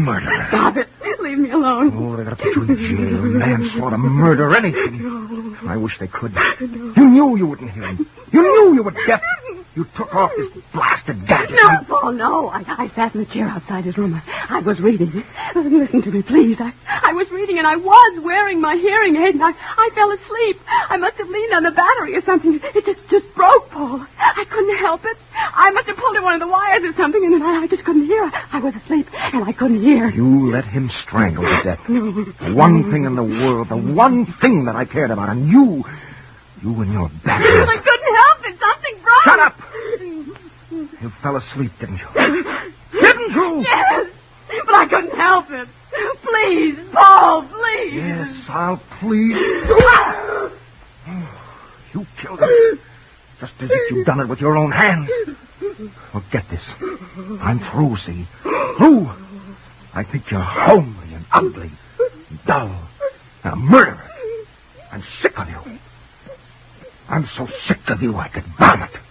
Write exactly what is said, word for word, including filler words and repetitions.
murderer. Stop it. Leave me alone. Oh, they're going to put you in jail. Manslaughter, murder, anything. No. I wish they could. No. You knew you wouldn't hear him. You knew you were deaf. You took off this blasted gadget. No, Paul, no. I, I sat in the chair outside his room. I, I was reading. Listen to me, please. I, I was reading, and I was wearing my hearing aid, and I, I fell asleep. I must have leaned on the battery or something. It just, just broke, Paul. I couldn't help it. I must have pulled at one of the wires or something, and then I, I just couldn't hear. I was asleep, and I couldn't hear. You let him strangle to death. No. The one thing in the world, the one thing that I cared about, and you, you and your battery. I couldn't help it. Something broke. Shut up! You fell asleep, didn't you? Didn't you? Yes, but I couldn't help it. Please, Paul, please. Yes, I'll please. You killed him. Just as if you'd done it with your own hands. Well, get this. I'm through, see? Through. I think you're homely and ugly and dull and a murderer. I'm sick of you. I'm so sick of you I could vomit.